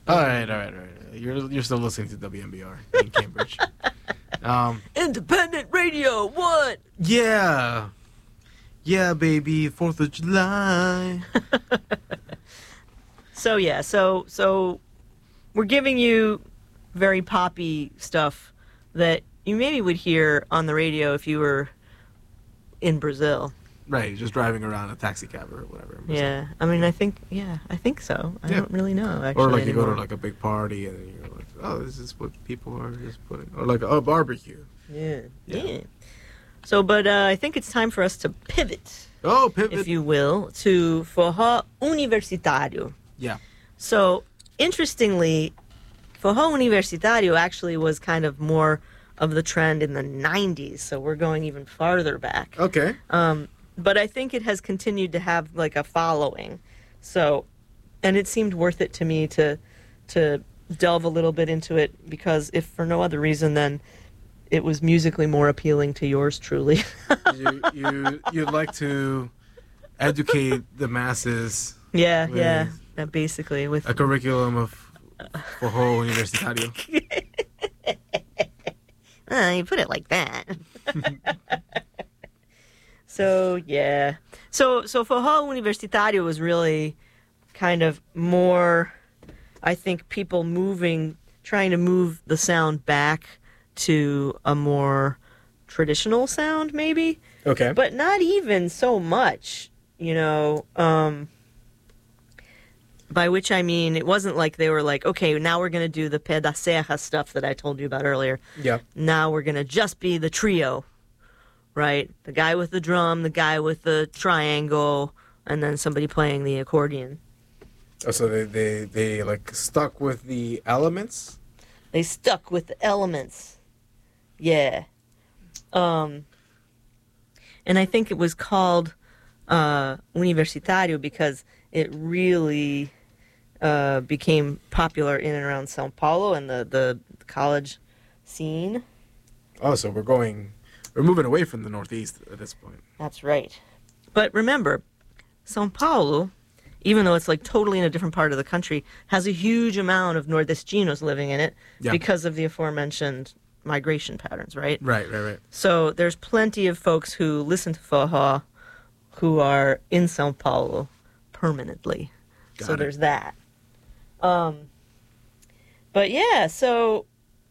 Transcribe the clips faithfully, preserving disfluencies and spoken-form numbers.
All right, all right, all right. You're you're still listening to W M B R in Cambridge. um, Independent radio, what? Yeah. Yeah, baby, fourth of July. So, yeah, so so we're giving you very poppy stuff that you maybe would hear on the radio if you were in Brazil. Right, just driving around a taxi cab or whatever. in Brazil. Yeah, I mean, I think, yeah, I think so. I Yeah. don't really know, actually, Or like you go anymore. to like a big party and then you're like, oh, this is what people are just putting. Or like a barbecue. Yeah, Yeah. yeah. So, but uh, I think it's time for us to pivot, Oh, pivot. if you will, to forró universitário. Yeah. So, interestingly, forró universitário actually was kind of more of the trend in the nineties, so we're going even farther back. Okay. Um, but I think it has continued to have like a following. So, and it seemed worth it to me to to delve a little bit into it because if for no other reason than it was musically more appealing to yours truly. you you you'd like to educate the masses. yeah, with yeah. Uh, basically with A curriculum of forró universitario. Uh, you put it like that. So, yeah. So, so Forró Universitario was really kind of more, I think, people moving, trying to move the sound back to a more traditional sound, maybe. Okay. But not even so much, you know, um... by which I mean, it wasn't like they were like, okay, now we're going to do the pé da serra stuff that I told you about earlier. Yeah. Now we're going to just be the trio, right? The guy with the drum, the guy with the triangle, and then somebody playing the accordion. Oh, so they, they, they like stuck with the elements? They stuck with the elements. Yeah. Um, and I think it was called uh, Universitario because it really uh, became popular in and around São Paulo and the, the college scene. Oh, so we're going, we're moving away from the Northeast at this point. That's right. But remember, São Paulo, even though it's like totally in a different part of the country, has a huge amount of Nordestinos living in it Yeah. because of the aforementioned migration patterns, right? Right, right, right. So there's plenty of folks who listen to forró who are in São Paulo permanently. Got so it. there's that. Um, but yeah, so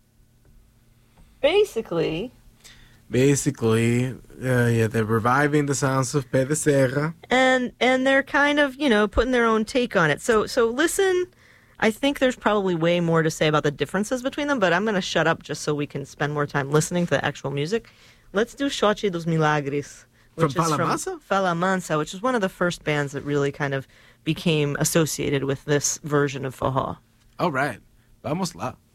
basically, Basically, uh, yeah, they're reviving the sounds of Pé de Serra. and and they're kind of, you know, putting their own take on it. So so listen, I think there's probably way more to say about the differences between them, but I'm going to shut up just so we can spend more time listening to the actual music. Let's do Xochitl dos Milagres. From Which is Fala from Mansa? Fala Mansa, which is one of the first bands that really kind of became associated with this version of forró. All right. Vamos lá.